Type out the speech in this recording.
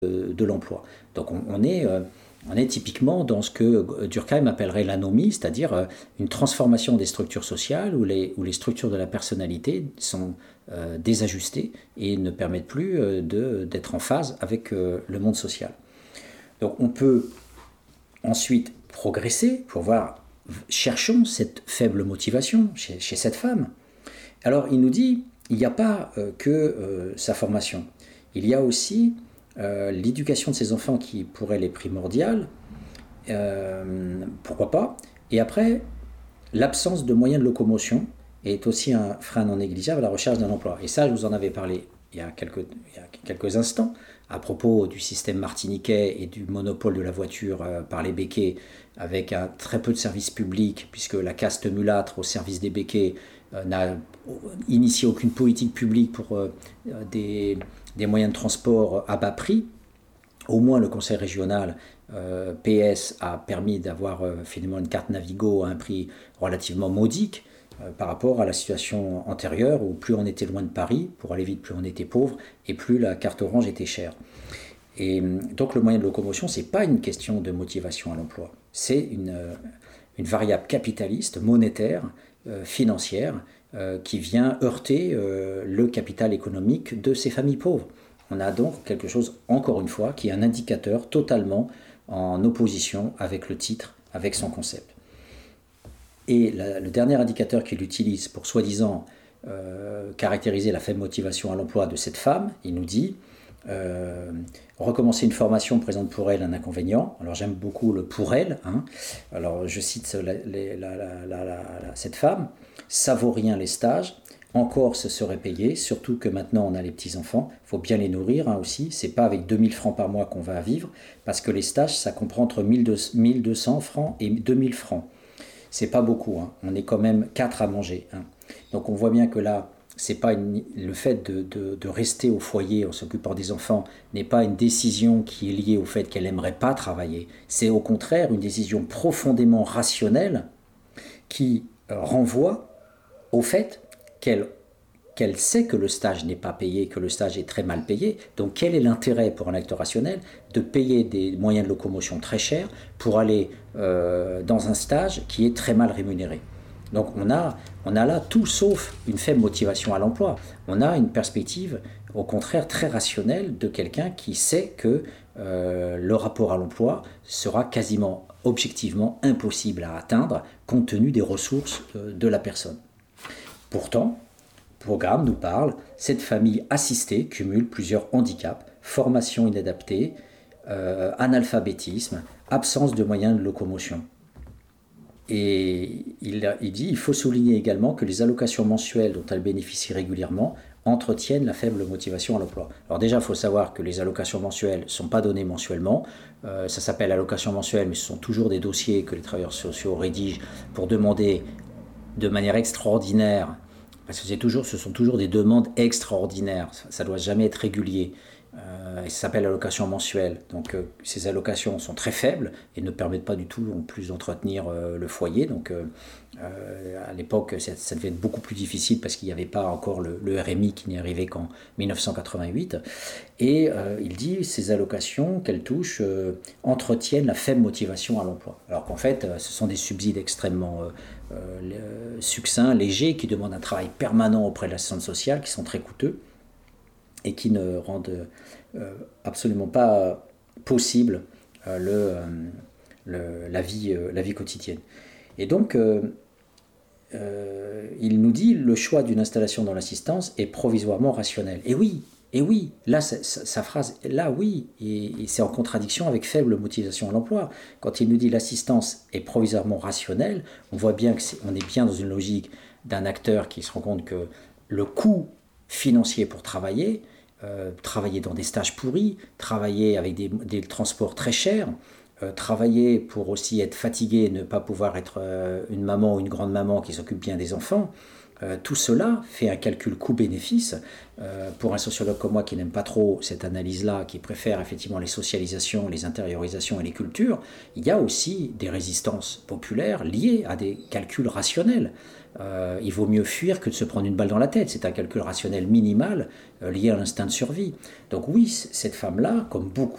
de l'emploi. Donc on est typiquement dans ce que Durkheim appellerait l'anomie, c'est-à-dire une transformation des structures sociales où les structures de la personnalité sont désajustées et ne permettent plus d'être en phase avec le monde social. Donc on peut ensuite progresser pour voir, cherchons cette faible motivation chez cette femme. Alors il nous dit, il n'y a pas que sa formation, il y a aussi l'éducation de ses enfants qui pour elle est primordiale, pourquoi pas, et après l'absence de moyens de locomotion est aussi un frein non négligeable à la recherche d'un emploi. Et ça, je vous en avais parlé il y a quelques instants, à propos du système martiniquais et du monopole de la voiture par les béquets, avec un très peu de services publics, puisque la caste mulâtre au service des béquets n'a initié aucune politique publique pour des moyens de transport à bas prix. Au moins le conseil régional PS a permis d'avoir finalement une carte Navigo à un prix relativement modique par rapport à la situation antérieure où plus on était loin de Paris, pour aller vite plus on était pauvre et plus la carte orange était chère. Et donc le moyen de locomotion, c'est pas une question de motivation à l'emploi, c'est une variable capitaliste, monétaire, financière, qui vient heurter le capital économique de ces familles pauvres. On a donc quelque chose, encore une fois, qui est un indicateur totalement en opposition avec le titre, avec son concept. Et le dernier indicateur qu'il utilise pour soi-disant caractériser la faible motivation à l'emploi de cette femme, il nous dit recommencer une formation présente pour elle un inconvénient. Alors j'aime beaucoup le pour elle. Alors je cite cette femme. Ça vaut rien les stages. Encore ce serait payé, surtout que maintenant on a les petits-enfants, il faut bien les nourrir aussi, c'est pas avec 2000 francs par mois qu'on va vivre, parce que les stages ça comprend entre 1200 francs et 2000 francs. C'est pas beaucoup, on est quand même 4 à manger. Donc on voit bien que là, c'est pas le fait de rester au foyer en s'occupant des enfants n'est pas une décision qui est liée au fait qu'elle n'aimerait pas travailler, c'est au contraire une décision profondément rationnelle qui renvoie au fait qu'elle sait que le stage n'est pas payé, que le stage est très mal payé. Donc quel est l'intérêt pour un acteur rationnel de payer des moyens de locomotion très chers pour aller dans un stage qui est très mal rémunéré? Donc on a là tout sauf une faible motivation à l'emploi. On a une perspective au contraire très rationnelle de quelqu'un qui sait que le rapport à l'emploi sera quasiment objectivement impossible à atteindre compte tenu des ressources de la personne. Pourtant, le programme nous parle, cette famille assistée cumule plusieurs handicaps, formation inadaptée, analphabétisme, absence de moyens de locomotion. Et il dit, il faut souligner également que les allocations mensuelles dont elle bénéficie régulièrement entretiennent la faible motivation à l'emploi. Alors déjà, il faut savoir que les allocations mensuelles ne sont pas données mensuellement. Ça s'appelle allocation mensuelle, mais ce sont toujours des dossiers que les travailleurs sociaux rédigent pour demander de manière extraordinaire, parce que ce sont toujours des demandes extraordinaires, ça ne doit jamais être régulier, et ça s'appelle allocation mensuelle. Donc ces allocations sont très faibles et ne permettent pas du tout non plus d'entretenir le foyer. Donc à l'époque, ça devait être beaucoup plus difficile parce qu'il n'y avait pas encore le RMI qui n'est arrivé qu'en 1988. Et il dit ces allocations qu'elles touchent entretiennent la faible motivation à l'emploi. Alors qu'en fait, ce sont des subsides extrêmement succincts, légers, qui demandent un travail permanent auprès de l'assistance sociale, qui sont très coûteux et qui ne rendent absolument pas possible la vie quotidienne. Et donc, il nous dit le choix d'une installation dans l'assistance est provisoirement rationnel. Et oui, là, sa phrase, là, oui, et c'est en contradiction avec faible motivation à l'emploi. Quand il nous dit l'assistance est provisoirement rationnelle, on voit bien qu'on est bien dans une logique d'un acteur qui se rend compte que le coût financier pour travailler dans des stages pourris, travailler avec des transports très chers, travailler pour aussi être fatigué et ne pas pouvoir être une maman ou une grande maman qui s'occupe bien des enfants, Tout cela fait un calcul coût-bénéfice. Pour un sociologue comme moi qui n'aime pas trop cette analyse-là, qui préfère effectivement les socialisations, les intériorisations et les cultures, il y a aussi des résistances populaires liées à des calculs rationnels. Il vaut mieux fuir que de se prendre une balle dans la tête. C'est un calcul rationnel minimal lié à l'instinct de survie. Donc oui, cette femme-là, comme beaucoup